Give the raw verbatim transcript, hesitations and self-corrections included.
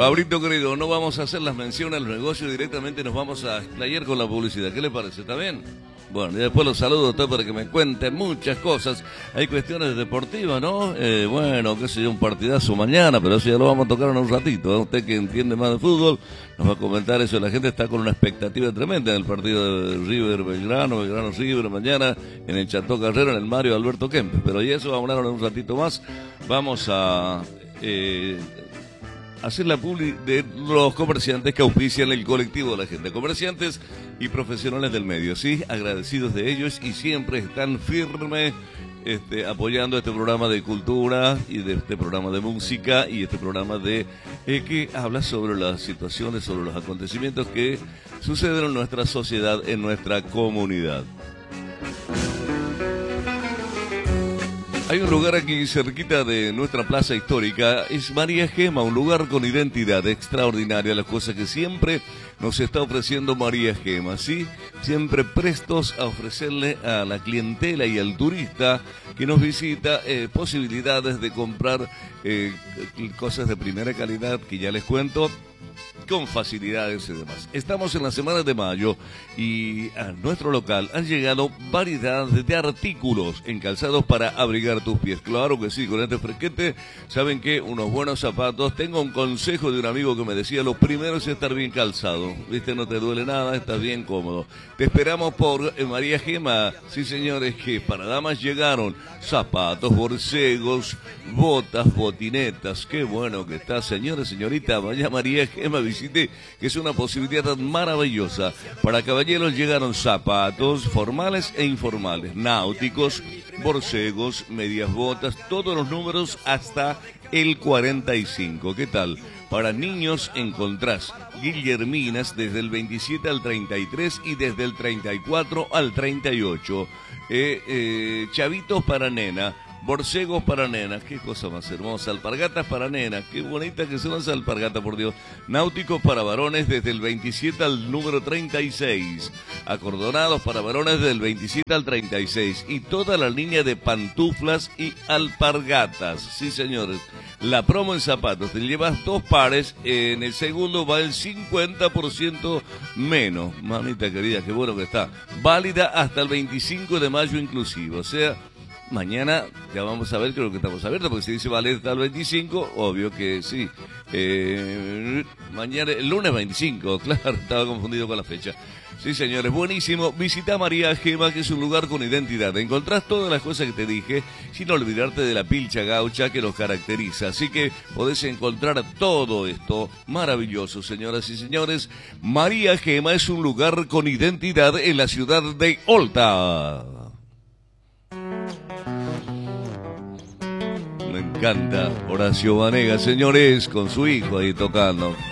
Pablito querido, no vamos a hacer las menciones a los negocios directamente, nos vamos a explayar con la publicidad. ¿Qué le parece? ¿Está bien? Bueno, y después los saludo a usted para que me cuente muchas cosas. Hay cuestiones deportivas, ¿no? Eh, bueno, qué sé yo, un partidazo mañana, pero eso ya lo vamos a tocar en un ratito, ¿eh? Usted que entiende más de fútbol nos va a comentar eso. La gente está con una expectativa tremenda en el partido de River Belgrano, Belgrano River mañana en el Chateau Carrero, en el Mario Alberto Kempes. Pero y eso vamos a hablar en un ratito más. Vamos a... Eh, hacer la publi de los comerciantes que auspician el colectivo de la gente, comerciantes y profesionales del medio, sí, agradecidos de ellos y siempre están firmes este, apoyando este programa de cultura y de este programa de música y este programa de eh, que habla sobre las situaciones, sobre los acontecimientos que suceden en nuestra sociedad, en nuestra comunidad. Hay un lugar aquí cerquita de nuestra plaza histórica, es María Gema, un lugar con identidad extraordinaria, las cosas que siempre nos está ofreciendo María Gema, ¿sí? Siempre prestos a ofrecerle a la clientela y al turista que nos visita eh, posibilidades de comprar eh, cosas de primera calidad que ya les cuento, con facilidades y demás. Estamos en la semana de mayo y a nuestro local han llegado variedades de artículos en calzados para abrigar tus pies. Claro que sí, con este fresquete, ¿saben qué? Unos buenos zapatos. Tengo un consejo de un amigo que me decía, lo primero es estar bien calzado. ¿Viste? No te duele nada, estás bien cómodo. Te esperamos por eh, María Gema. Sí, señores, que para damas llegaron zapatos, borcegos, botas, botinetas. Qué bueno que está, señores, señorita. Vaya María Gema, visite, que es una posibilidad maravillosa. Para caballeros llegaron zapatos formales e informales, náuticos, borcegos, medias botas, todos los números hasta el cuarenta y cinco. ¿Qué tal? Para niños encontrás guillerminas desde el veintisiete al treinta y tres y desde el treinta y cuatro al treinta y ocho. Eh, eh, chavitos para nena. Borcegos para nenas, qué cosa más hermosa. Alpargatas para nenas, qué bonita que son las alpargatas, por Dios. Náuticos para varones desde el veintisiete al número treinta y seis. Acordonados para varones desde el veintisiete al treinta y seis. Y toda la línea de pantuflas y alpargatas. Sí, señores. La promo en zapatos, te llevas dos pares, en el segundo va el cincuenta por ciento menos. Mamita querida, qué bueno que está. Válida hasta el veinticinco de mayo inclusive, o sea... Mañana ya vamos a ver, creo que estamos abiertos, porque si dice vale hasta el veinticinco, obvio que sí. Eh, mañana, el lunes veinticinco, claro, estaba confundido con la fecha. Sí, señores, buenísimo. Visita María Gema, que es un lugar con identidad. Encontrás todas las cosas que te dije, sin olvidarte de la pilcha gaucha que los caracteriza. Así que podés encontrar todo esto maravilloso, señoras y señores. María Gema es un lugar con identidad en la ciudad de Olta. Me encanta Horacio Vanegas, señores, con su hijo ahí tocando.